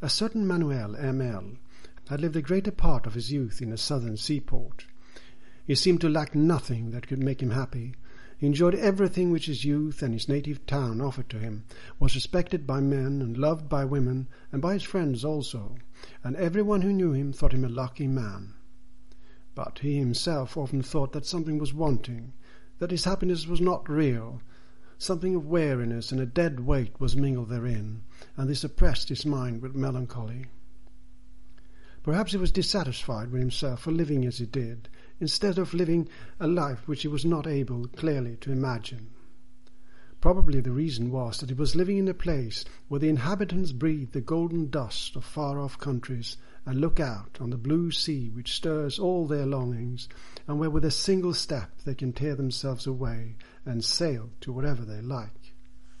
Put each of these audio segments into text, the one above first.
A certain Manuel M.L. had lived the greater part of his youth in a southern seaport. He seemed to lack nothing that could make him happy. He enjoyed everything which his youth and his native town offered to him, was respected by men and loved by women and by his friends also, and everyone who knew him thought him a lucky man. But he himself often thought that something was wanting, that his happiness was not real. Something of weariness and a dead weight was mingled therein, and this oppressed his mind with melancholy. Perhaps he was dissatisfied with himself for living as he did, instead of living a life which he was not able clearly to imagine. Probably the reason was that he was living in a place where the inhabitants breathe the golden dust of far-off countries and look out on the blue sea which stirs all their longings, and where with a single step they can tear themselves away and sail to wherever they like.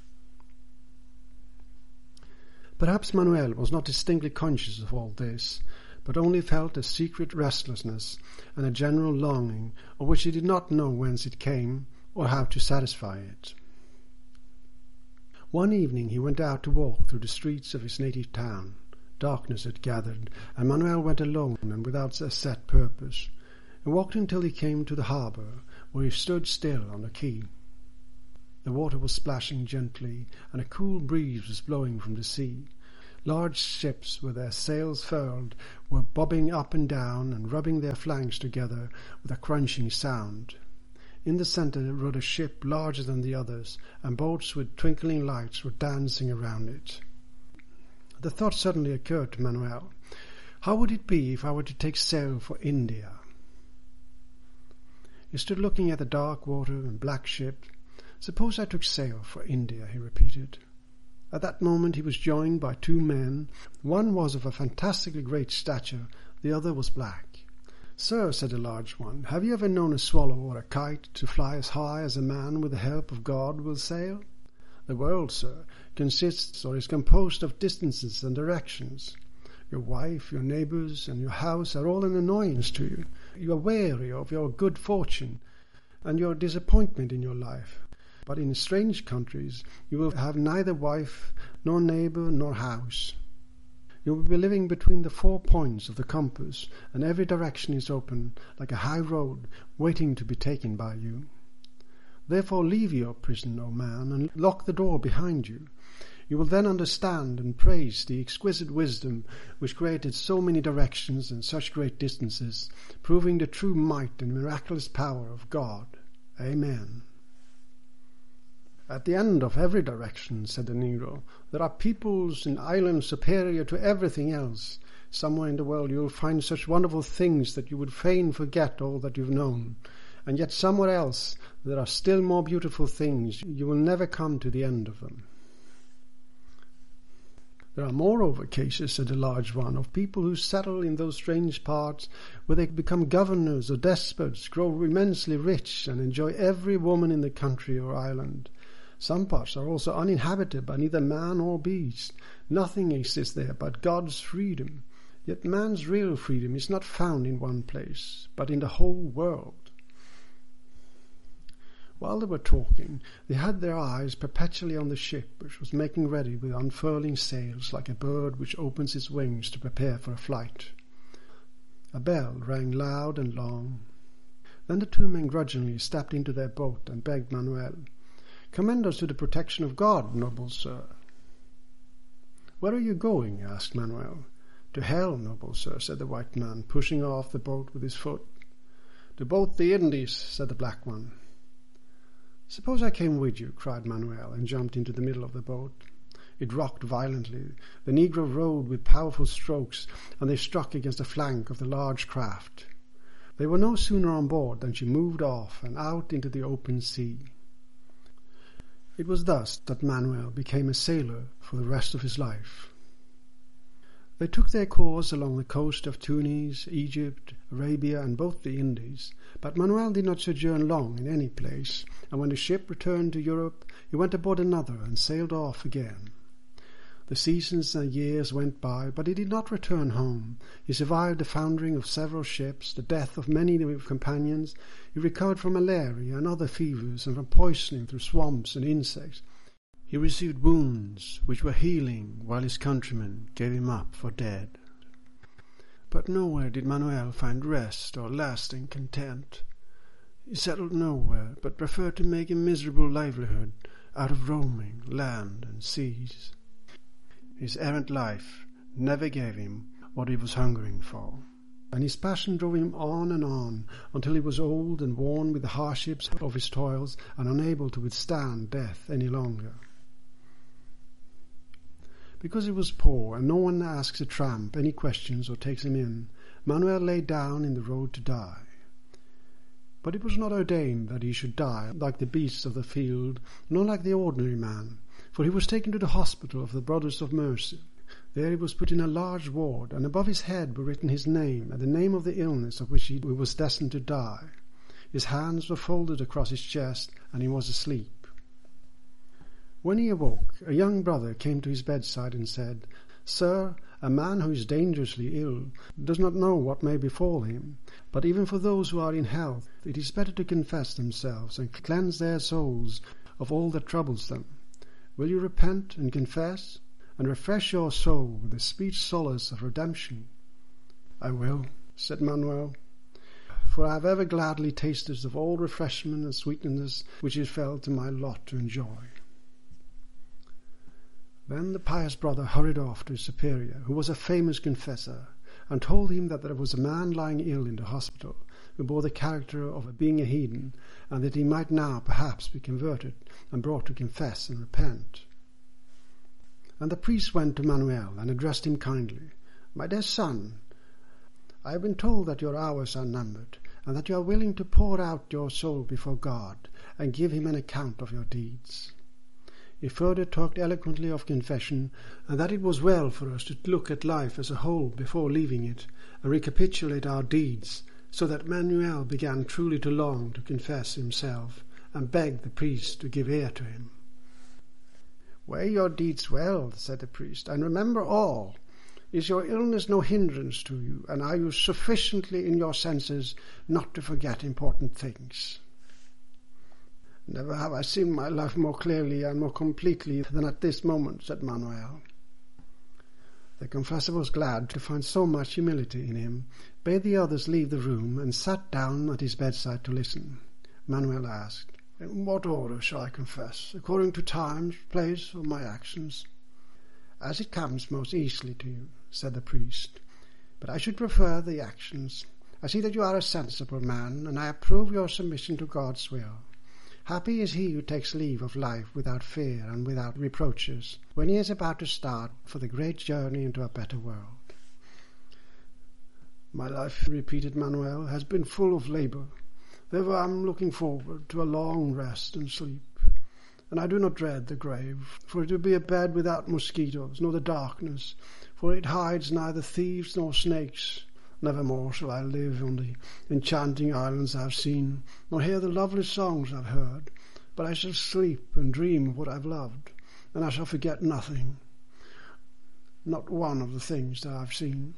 Perhaps Manuel was not distinctly conscious of all this, but only felt a secret restlessness and a general longing of which he did not know whence it came or how to satisfy it. One evening he went out to walk through the streets of his native town. Darkness had gathered, and Manuel went alone and without a set purpose. He walked until he came to the harbour, where he stood still on the quay. The water was splashing gently, and a cool breeze was blowing from the sea. Large ships, with their sails furled, were bobbing up and down and rubbing their flanks together with a crunching sound. In the centre rode a ship larger than the others, and boats with twinkling lights were dancing around it. The thought suddenly occurred to Manuel, how would it be if I were to take sail for India? He stood looking at the dark water and black ship. Suppose I took sail for India, he repeated. At that moment he was joined by two men. One was of a fantastically great stature, the other was black. "Sir," said the large one, "have you ever known a swallow or a kite to fly as high as a man with the help of God will sail? The world, sir, consists or is composed of distances and directions. Your wife, your neighbours, and your house are all an annoyance to you. You are weary of your good fortune and your disappointment in your life. But in strange countries you will have neither wife, nor neighbour, nor house. You will be living between the 4 points of the compass, and every direction is open, like a high road, waiting to be taken by you. Therefore leave your prison, O man, and lock the door behind you. You will then understand and praise the exquisite wisdom which created so many directions and such great distances, proving the true might and miraculous power of God. Amen." "At the end of every direction," said the Negro, "there are peoples and islands superior to everything else. Somewhere in the world you will find such wonderful things that you would fain forget all that you've known. And yet somewhere else there are still more beautiful things. You will never come to the end of them." "There are moreover cases," said the large one, "of people who settle in those strange parts where they become governors or despots, grow immensely rich, and enjoy every woman in the country or island. Some parts are also uninhabited by neither man or beast. Nothing exists there but God's freedom. Yet man's real freedom is not found in one place, but in the whole world." While they were talking, they had their eyes perpetually on the ship, which was making ready with unfurling sails like a bird which opens its wings to prepare for a flight. A bell rang loud and long. Then the two men grudgingly stepped into their boat and begged Manuel, "Commend us to the protection of God, noble sir." "Where are you going?" asked Manuel. "To hell, noble sir," said the white man, pushing off the boat with his foot. "To both the Indies," said the black one. "Suppose I came with you," cried Manuel, and jumped into the middle of the boat. It rocked violently. The Negro rowed with powerful strokes, and they struck against the flank of the large craft. They were no sooner on board than she moved off and out into the open sea. It was thus that Manuel became a sailor for the rest of his life. They took their course along the coast of Tunis, Egypt, Arabia, and both the Indies, but Manuel did not sojourn long in any place, and when the ship returned to Europe, he went aboard another and sailed off again. The seasons and years went by, but he did not return home. He survived the foundering of several ships, the death of many companions. He recovered from malaria and other fevers, and from poisoning through swamps and insects. He received wounds which were healing while his countrymen gave him up for dead. But nowhere did Manuel find rest or lasting content. He settled nowhere, but preferred to make a miserable livelihood out of roaming land and seas. His errant life never gave him what he was hungering for, and his passion drove him on until he was old and worn with the hardships of his toils and unable to withstand death any longer. Because he was poor and no one asks a tramp any questions or takes him in, Manuel lay down in the road to die. But it was not ordained that he should die like the beasts of the field, nor like the ordinary man, for he was taken to the hospital of the Brothers of Mercy. There he was put in a large ward, and above his head were written his name and the name of the illness of which he was destined to die. His hands were folded across his chest, and he was asleep. When he awoke, a young brother came to his bedside and said, "Sir, a man who is dangerously ill does not know what may befall him, but even for those who are in health it is better to confess themselves and cleanse their souls of all that troubles them. Will you repent and confess, and refresh your soul with the sweet solace of redemption?" "I will," said Manuel, "for I have ever gladly tasted of all refreshment and sweetness which it fell to my lot to enjoy." Then the pious brother hurried off to his superior, who was a famous confessor, and told him that there was a man lying ill in the hospital, who bore the character of being a heathen, and that he might now perhaps be converted and brought to confess and repent. And the priest went to Manuel and addressed him kindly. "My dear son, I have been told that your hours are numbered, and that you are willing to pour out your soul before God and give him an account of your deeds." He further talked eloquently of confession, and that it was well for us to look at life as a whole before leaving it, and recapitulate our deeds, so that Manuel began truly to long to confess himself, and begged the priest to give ear to him. "Weigh your deeds well," said the priest, "and remember all. Is your illness no hindrance to you, and are you sufficiently in your senses not to forget important things?" "Never have I seen my life more clearly and more completely than at this moment," said Manuel. The confessor was glad to find so much humility in him, bade the others leave the room, and sat down at his bedside to listen. Manuel asked, "In what order shall I confess? According to time, place, or my actions?" "As it comes most easily to you," said the priest. "But I should prefer the actions. I see that you are a sensible man, and I approve your submission to God's will. Happy is he who takes leave of life without fear and without reproaches, when he is about to start for the great journey into a better world." "My life," repeated Manuel, "has been full of labour. Therefore I am looking forward to a long rest and sleep. And I do not dread the grave, for it will be a bed without mosquitoes, nor the darkness, for it hides neither thieves nor snakes. Nevermore shall I live on the enchanting islands I have seen, nor hear the lovely songs I have heard, but I shall sleep and dream of what I have loved, and I shall forget nothing, not one of the things that I have seen."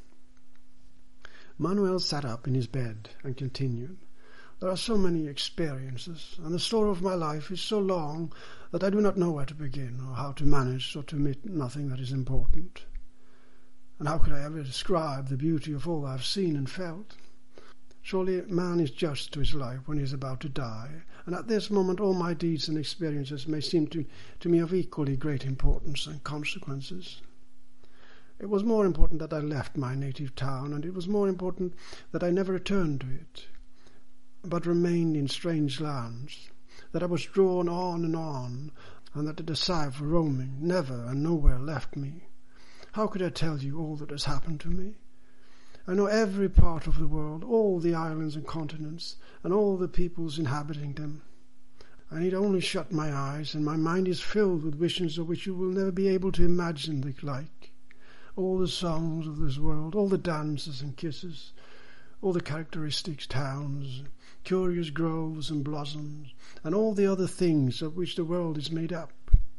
Manuel sat up in his bed and continued, "There are so many experiences, and the story of my life is so long that I do not know where to begin, or how to manage, or to omit nothing that is important. And how could I ever describe the beauty of all I have seen and felt? Surely man is just to his life when he is about to die, and at this moment all my deeds and experiences may seem to me of equally great importance and consequences. It was more important that I left my native town, and it was more important that I never returned to it, but remained in strange lands, that I was drawn on, and that the desire for roaming never and nowhere left me. How could I tell you all that has happened to me? I know every part of the world, all the islands and continents, and all the peoples inhabiting them. I need only shut my eyes, and my mind is filled with visions of which you will never be able to imagine the like. All the songs of this world, all the dances and kisses, all the characteristic towns, curious groves and blossoms, and all the other things of which the world is made up.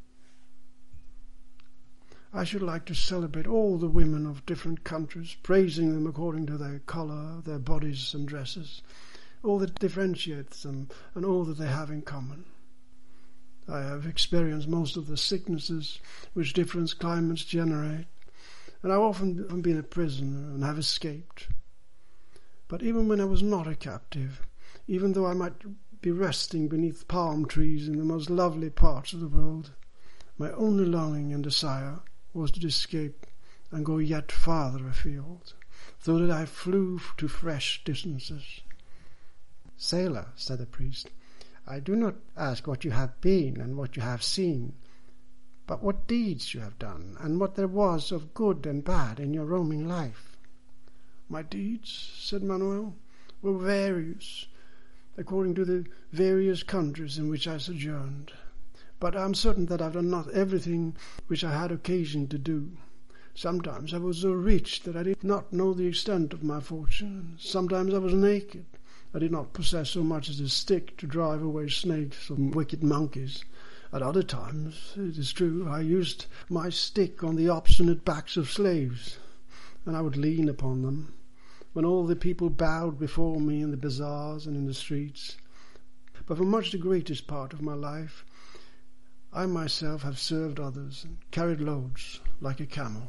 I should like to celebrate all the women of different countries, praising them according to their colour, their bodies and dresses, all that differentiates them, and all that they have in common. I have experienced most of the sicknesses which different climates generate, and I've often been a prisoner and have escaped. But even when I was not a captive, even though I might be resting beneath palm trees in the most lovely parts of the world, my only longing and desire was to escape and go yet farther afield, so that I flew to fresh distances. "Sailor," said the priest, "I do not ask what you have been and what you have seen, but what deeds you have done, and what there was of good and bad in your roaming life." "My deeds," said Manuel, "were various, according to the various countries in which I sojourned. But I am certain that I have done not everything which I had occasion to do. Sometimes I was so rich that I did not know the extent of my fortune. Sometimes I was naked. I did not possess so much as a stick to drive away snakes or wicked monkeys. At other times, it is true, I used my stick on the obstinate backs of slaves, and I would lean upon them, when all the people bowed before me in the bazaars and in the streets. But for much the greatest part of my life, I myself have served others and carried loads like a camel."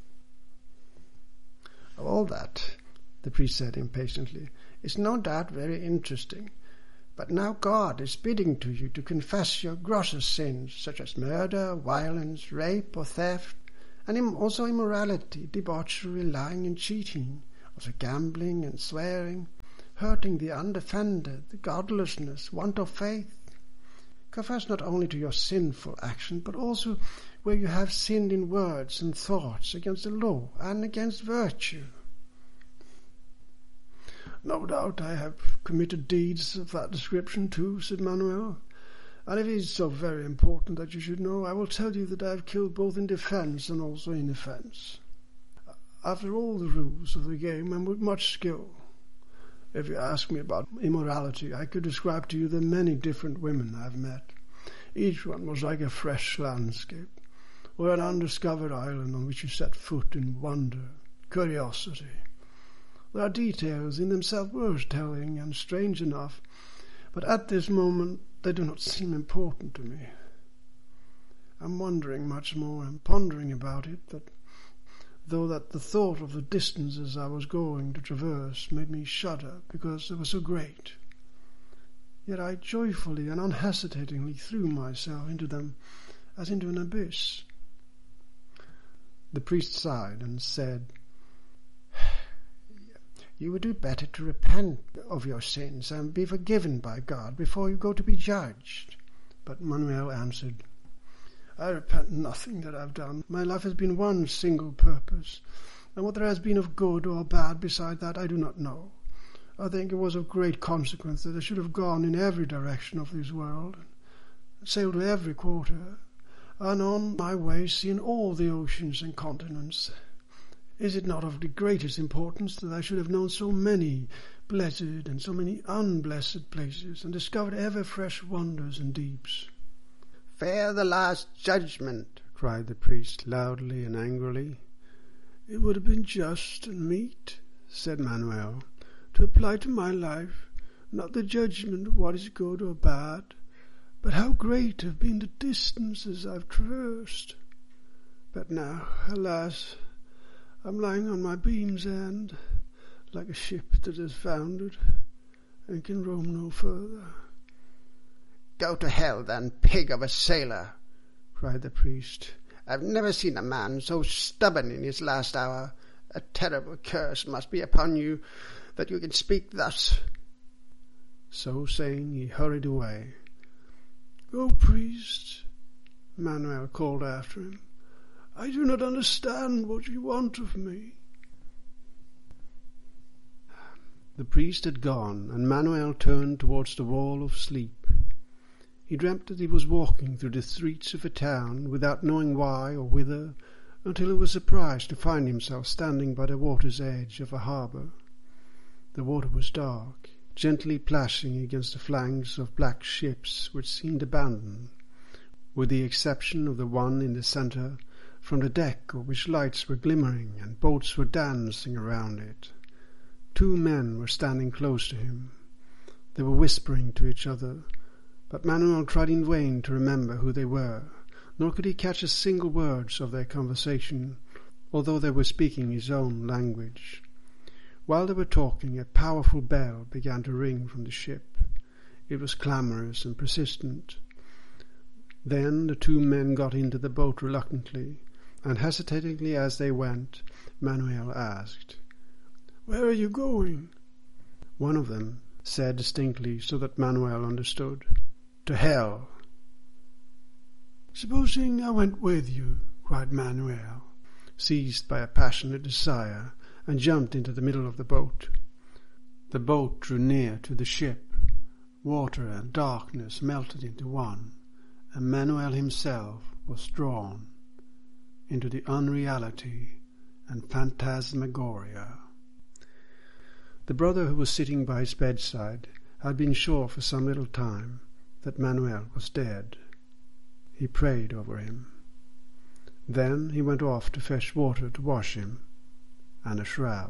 "All that," the priest said impatiently, "is no doubt very interesting. But now God is bidding to you to confess your grossest sins, such as murder, violence, rape or theft, and also immorality, debauchery, lying and cheating, also gambling and swearing, hurting the undefended, the godlessness, want of faith. Confess not only to your sinful action, but also where you have sinned in words and thoughts against the law and against virtue." "No doubt I have committed deeds of that description too," said Manuel. "And if it is so very important that you should know, I will tell you that I have killed both in defence and also in offence, after all the rules of the game and with much skill. If you ask me about immorality, I could describe to you the many different women I have met. Each one was like a fresh landscape, or an undiscovered island on which you set foot in wonder, curiosity. There are details in themselves worth telling and strange enough, but at this moment they do not seem important to me. I am wondering much more and pondering about it, though that the thought of the distances I was going to traverse made me shudder because they were so great. Yet I joyfully and unhesitatingly threw myself into them as into an abyss." The priest sighed and said, "You would do better to repent of your sins and be forgiven by God before you go to be judged." But Manuel answered, "I repent nothing that I have done. My life has been one single purpose, and what there has been of good or bad beside that I do not know. I think it was of great consequence that I should have gone in every direction of this world, and sailed to every quarter, and on my way seen all the oceans and continents. Is it not of the greatest importance that I should have known so many blessed and so many unblessed places, and discovered ever fresh wonders and deeps?" "Fear the last judgment," cried the priest loudly and angrily. "It would have been just and meet," said Manuel, "to apply to my life not the judgment of what is good or bad, but how great have been the distances I have traversed. But now, alas, I am lying on my beam's end, like a ship that has foundered, and can roam no further." "Go to hell, then, pig of a sailor," cried the priest. "I've never seen a man so stubborn in his last hour. A terrible curse must be upon you that you can speak thus." So saying, he hurried away. "Oh, priest," Manuel called after him, "I do not understand what you want of me." The priest had gone, and Manuel turned towards the wall of sleep. He dreamt that he was walking through the streets of a town without knowing why or whither, until he was surprised to find himself standing by the water's edge of a harbour. The water was dark, gently plashing against the flanks of black ships which seemed abandoned, with the exception of the one in the centre, from the deck of which lights were glimmering and boats were dancing around it. 2 men were standing close to him. They were whispering to each other, But Manuel tried in vain to remember who they were, nor could he catch a single word of their conversation, although they were speaking his own language. While they were talking, a powerful bell began to ring from the ship. It was clamorous and persistent. Then the two men got into the boat reluctantly, and hesitatingly as they went, Manuel asked, "Where are you going?" One of them said distinctly, so that Manuel understood, "To hell." "Supposing I went with you," cried Manuel, seized by a passionate desire, and jumped into the middle of the boat. The boat drew near to the ship. Water and darkness melted into one, and Manuel himself was drawn into the unreality and phantasmagoria. The brother who was sitting by his bedside had been sure for some little time that Manuel was dead. He prayed over him. Then he went off to fetch water to wash him, and a shroud.